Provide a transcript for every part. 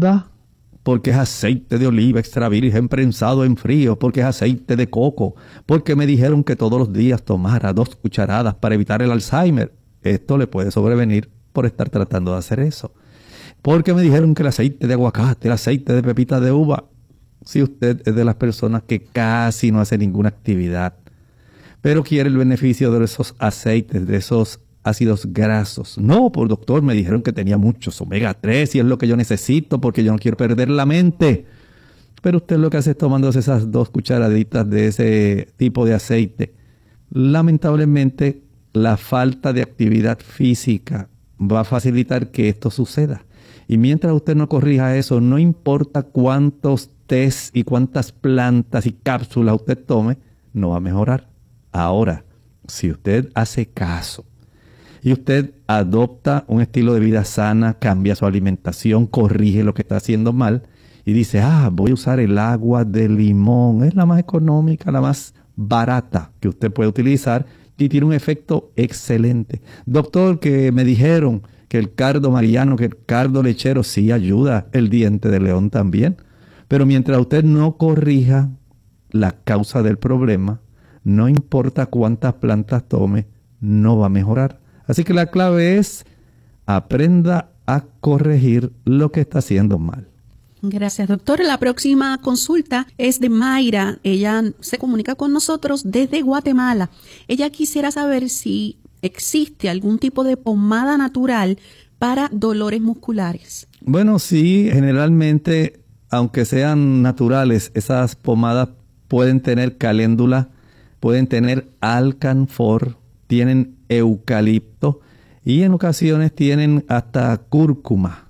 anda porque es aceite de oliva extra virgen prensado en frío, porque es aceite de coco, porque me dijeron que todos los días tomara 2 cucharadas para evitar el Alzheimer. Esto le puede sobrevenir por estar tratando de hacer eso. Porque me dijeron que el aceite de aguacate, el aceite de pepita de uva. Si usted es de las personas que casi no hace ninguna actividad, pero quiere el beneficio de esos aceites, de esos ácidos grasos. No, por doctor, me dijeron que tenía muchos omega 3 y es lo que yo necesito porque yo no quiero perder la mente. Pero usted lo que hace es tomándose esas 2 cucharaditas de ese tipo de aceite. Lamentablemente, la falta de actividad física va a facilitar que esto suceda. Y mientras usted no corrija eso, no importa cuántos tés y cuántas plantas y cápsulas usted tome, no va a mejorar. Ahora, si usted hace caso y usted adopta un estilo de vida sana, cambia su alimentación, corrige lo que está haciendo mal y dice, voy a usar el agua de limón, es la más económica, la más barata que usted puede utilizar y tiene un efecto excelente. Doctor, que me dijeron que el cardo mariano, que el cardo lechero sí ayuda, el diente de león también, pero mientras usted no corrija la causa del problema, no importa cuántas plantas tome, no va a mejorar. Así que la clave es aprenda a corregir lo que está haciendo mal. Gracias, doctor. La próxima consulta es de Mayra. Ella se comunica con nosotros desde Guatemala. Ella quisiera saber si existe algún tipo de pomada natural para dolores musculares. Bueno, sí, generalmente, aunque sean naturales, esas pomadas pueden tener caléndula, pueden tener alcanfor, tienen eucalipto y en ocasiones tienen hasta cúrcuma.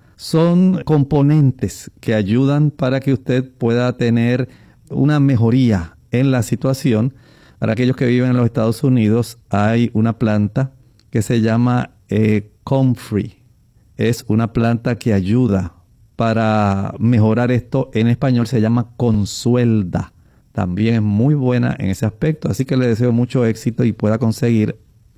Son componentes que ayudan para que usted pueda tener una mejoría en la situación. Para aquellos que viven en los Estados Unidos, hay una planta que se llama comfrey. Es una planta que ayuda para mejorar esto. En español se llama consuelda. También es muy buena en ese aspecto. Así que le deseo mucho éxito y pueda conseguir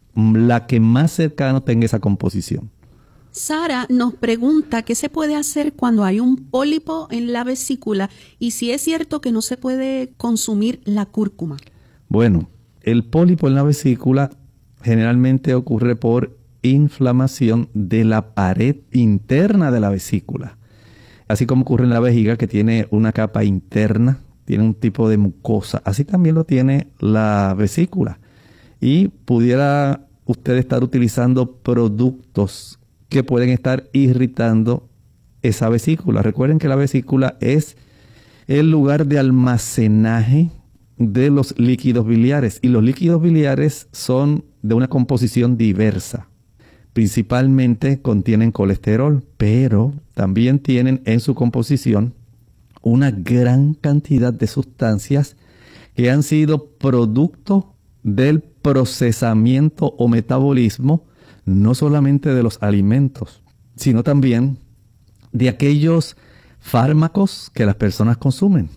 la que más cercano tenga esa composición. Sara nos pregunta qué se puede hacer cuando hay un pólipo en la vesícula y si es cierto que no se puede consumir la cúrcuma. Bueno, el pólipo en la vesícula generalmente ocurre por inflamación de la pared interna de la vesícula. Así como ocurre en la vejiga, que tiene una capa interna, tiene un tipo de mucosa. Así también lo tiene la vesícula. Y pudiera usted estar utilizando productos que pueden estar irritando esa vesícula. Recuerden que la vesícula es el lugar de almacenaje de los líquidos biliares. Y los líquidos biliares son de una composición diversa. Principalmente contienen colesterol, pero también tienen en su composición una gran cantidad de sustancias que han sido producto del procesamiento o metabolismo, no solamente de los alimentos, sino también de aquellos fármacos que las personas consumen.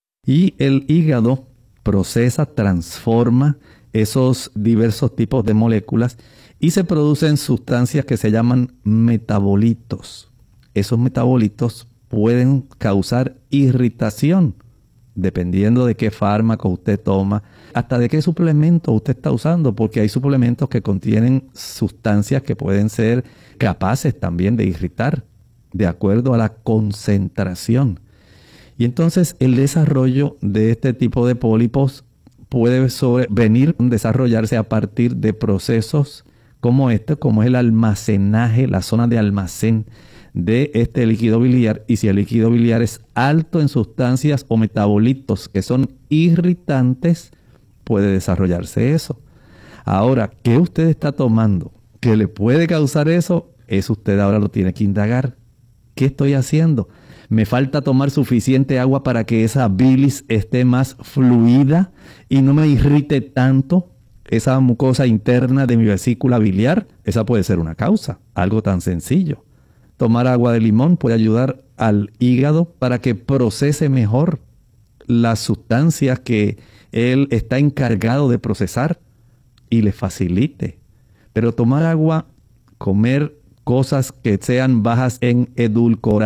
Y el hígado procesa, transforma esos diversos tipos de moléculas y se producen sustancias que se llaman metabolitos. Esos metabolitos pueden causar irritación, dependiendo de qué fármaco usted toma, hasta de qué suplemento usted está usando, porque hay suplementos que contienen sustancias que pueden ser capaces también de irritar, de acuerdo a la concentración. Y entonces el desarrollo de este tipo de pólipos puede desarrollarse a partir de procesos como como es el almacenaje, la zona de almacén de este líquido biliar. Y si el líquido biliar es alto en sustancias o metabolitos que son irritantes, puede desarrollarse eso. Ahora, ¿qué usted está tomando que le puede causar eso? Eso usted ahora lo tiene que indagar. ¿Qué estoy haciendo? ¿Me falta tomar suficiente agua para que esa bilis esté más fluida y no me irrite tanto esa mucosa interna de mi vesícula biliar? Esa puede ser una causa, algo tan sencillo. Tomar agua de limón puede ayudar al hígado para que procese mejor las sustancias que él está encargado de procesar y le facilite. Pero tomar agua, comer cosas que sean bajas en edulcorantes,